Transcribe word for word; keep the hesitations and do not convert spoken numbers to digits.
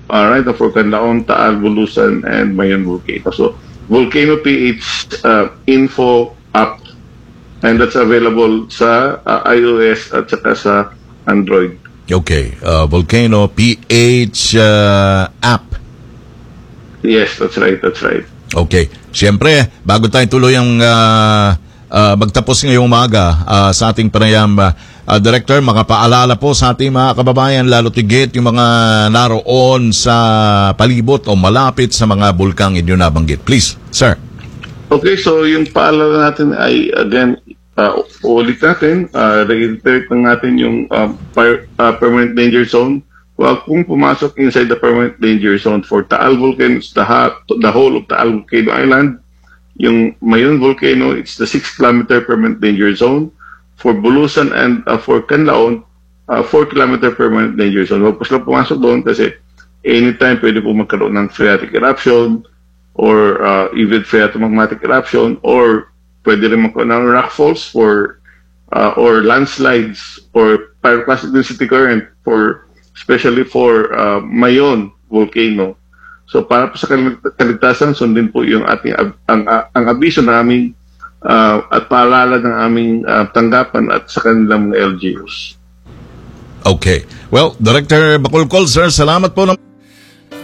all right, for Canlaon, Taal, Bulusan, and Mayon Volcano. So, Volcano P H uh, info app, and that's available sa uh, iOS at saka sa Android. Okay, uh, Volcano P H uh, app. Yes, that's right, that's right. Okay. Siyempre, bago tayo tuloy ang uh, uh, magtapos ngayong umaga uh, sa ating panayam, uh, uh, Director, makapaalala po sa ating mga kababayan, lalo tigit yung mga naroon sa palibot o malapit sa mga bulkang inyo nabanggit. Please, sir. Okay, so yung paalala natin ay, again, uh, ulit natin, uh, reiterate lang natin yung uh, fire, uh, permanent danger zone. Well, kung pumasok inside the permanent danger zone for Taal Volcano, it's the, ha- the whole of Taal Volcano Island. Yung Mayon Volcano, it's the six kilometer permanent danger zone. For Bulusan and uh, for Canlaon, uh, four kilometer permanent danger zone. Huwag po sila pumasok doon kasi anytime pwede po magkaroon ng phreatic eruption or uh, even phreatomagmatic eruption, or pwede rin magkaroon ng rockfalls for uh, or landslides or pyroclastic density current for especially for uh, Mayon Volcano. So para po sa kaligtasan, sundin po yung ating ang, ang, ang abiso namin uh, at paalala ng aming uh, tanggapan at sa kanilang mga L G Us. Okay. Well, Director Bacolcol, sir, salamat po. Ng-